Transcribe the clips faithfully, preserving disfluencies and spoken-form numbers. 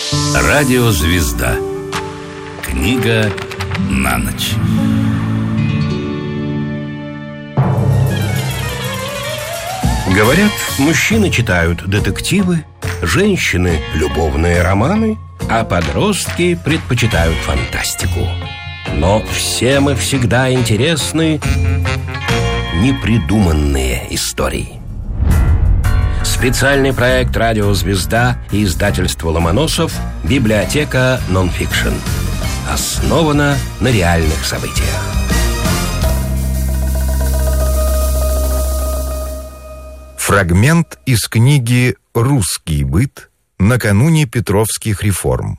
Радиозвезда. Книга на ночь. Говорят, мужчины читают детективы, женщины – любовные романы, а подростки предпочитают фантастику. Но всем и всегда интересны непридуманные истории. Специальный проект «Радиозвезда» и издательство «Ломоносов» «Библиотека нонфикшн». Основана на реальных событиях. Фрагмент из книги «Русский быт. Накануне Петровских реформ».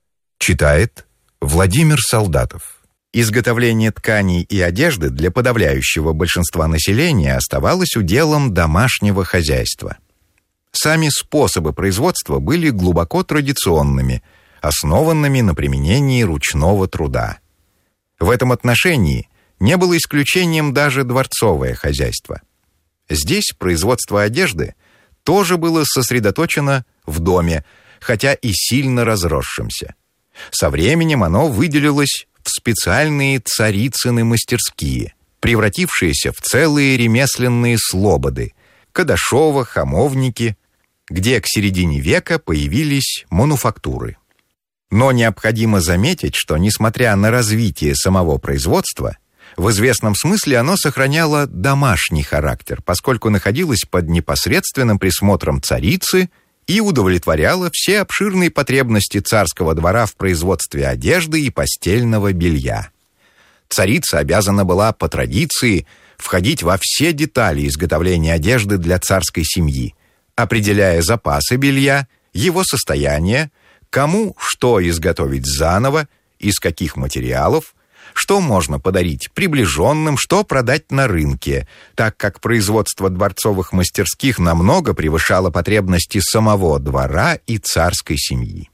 Читает Владимир Солдатов. Изготовление тканей и одежды для подавляющего большинства населения оставалось уделом домашнего хозяйства. Сами способы производства были глубоко традиционными, основанными на применении ручного труда. В этом отношении не было исключением даже дворцовое хозяйство. Здесь производство одежды тоже было сосредоточено в доме, хотя и сильно разросшимся. Со временем оно выделилось в специальные царицыны мастерские, превратившиеся в целые ремесленные слободы – Кадашово, Хамовники, где к середине века появились мануфактуры. Но необходимо заметить, что, несмотря на развитие самого производства, в известном смысле оно сохраняло домашний характер, поскольку находилось под непосредственным присмотром царицы и удовлетворяло все обширные потребности царского двора в производстве одежды и постельного белья. Царица обязана была по традиции входить во все детали изготовления одежды для царской семьи, определяя запасы белья, его состояние, кому что изготовить заново, из каких материалов, что можно подарить приближенным, что продать на рынке, так как производство дворцовых мастерских намного превышало потребности самого двора и царской семьи.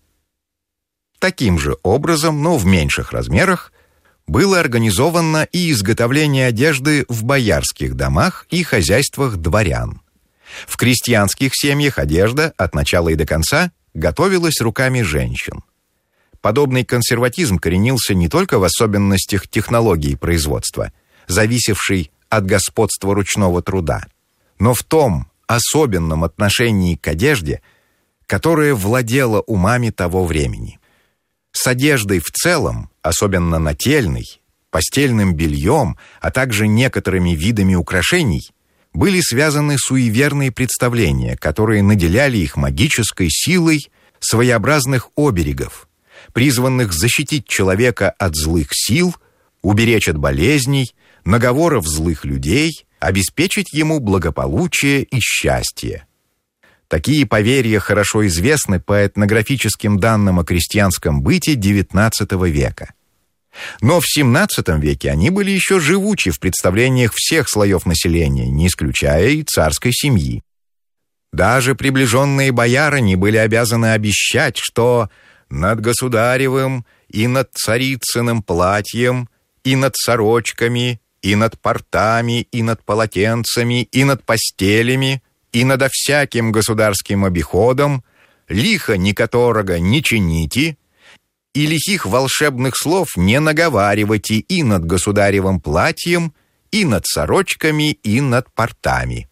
Таким же образом, но в меньших размерах, было организовано и изготовление одежды в боярских домах и хозяйствах дворян. В крестьянских семьях одежда от начала и до конца готовилась руками женщин. Подобный консерватизм коренился не только в особенностях технологии производства, зависевшей от господства ручного труда, но в том особенном отношении к одежде, которое владело умами того времени. С одеждой в целом, особенно нательной, постельным бельем, а также некоторыми видами украшений, были связаны суеверные представления, которые наделяли их магической силой своеобразных оберегов, призванных защитить человека от злых сил, уберечь от болезней, наговоров злых людей, обеспечить ему благополучие и счастье. Такие поверья хорошо известны по этнографическим данным о крестьянском быте девятнадцатого века. Но в семнадцатом веке они были еще живучи в представлениях всех слоев населения, не исключая и царской семьи. Даже приближенные боярыни были обязаны обещать, что над государевым и над царицыным платьем, и над сорочками, и над портами, и над полотенцами, и над постелями, и надо всяким государским обиходом лихо никоторого не чините, и лихих волшебных слов не наговаривайте и над государевым платьем, и над сорочками, и над портами.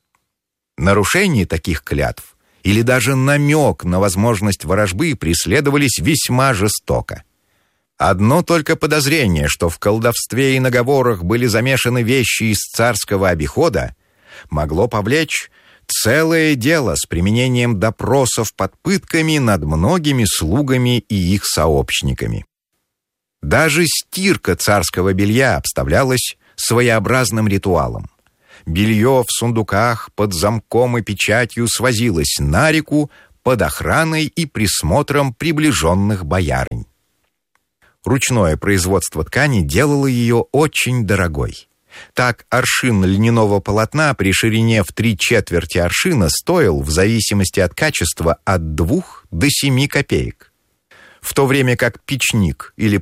Нарушение таких клятв или даже намек на возможность ворожбы преследовались весьма жестоко. Одно только подозрение, что в колдовстве и наговорах были замешаны вещи из царского обихода, могло повлечь целое дело с применением допросов под пытками над многими слугами и их сообщниками. Даже стирка царского белья обставлялась своеобразным ритуалом. Белье в сундуках под замком и печатью свозилось на реку под охраной и присмотром приближенных боярынь. Ручное производство ткани делало ее очень дорогой. Так, аршин льняного полотна при ширине в три четверти аршина стоил, в зависимости от качества, от двух до семи копеек. В то время как печник или